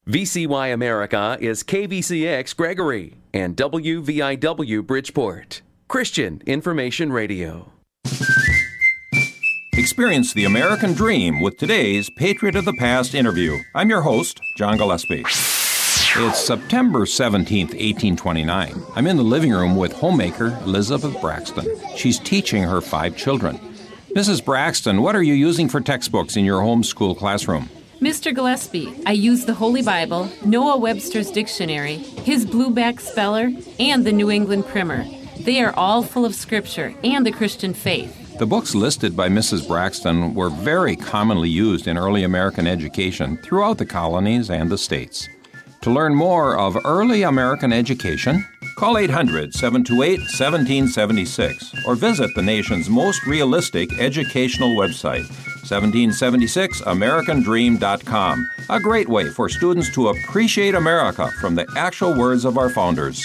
VCY America is KVCX Gregory and WVIW Bridgeport. Christian Information Radio. Experience the American dream with today's Patriot of the Past interview. I'm your host, John Gillespie. It's September 17th, 1829. I'm in the living room with homemaker Elizabeth Braxton. She's teaching her 5 children. Mrs. Braxton, what are you using for textbooks in your homeschool classroom? Mr. Gillespie, I use the Holy Bible, Noah Webster's Dictionary, his Blueback Speller, and the New England Primer. They are all full of Scripture and the Christian faith. The books listed by Mrs. Braxton were very commonly used in early American education throughout the colonies and the states. To learn more of early American education, call 800-728-1776 or visit the nation's most realistic educational website, 1776americandream.com, a great way for students to appreciate America from the actual words of our founders.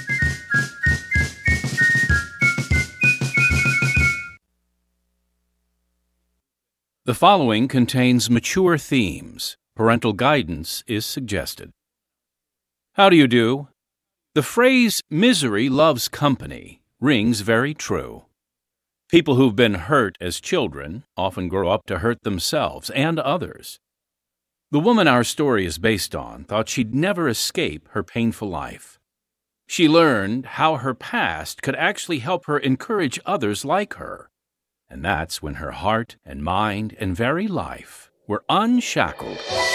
The following contains mature themes. Parental guidance is suggested. How do you do? The phrase, misery loves company, rings very true. People who've been hurt as children often grow up to hurt themselves and others. The woman our story is based on thought she'd never escape her painful life. She learned how her past could actually help her encourage others like her. And that's when her heart and mind and very life were unshackled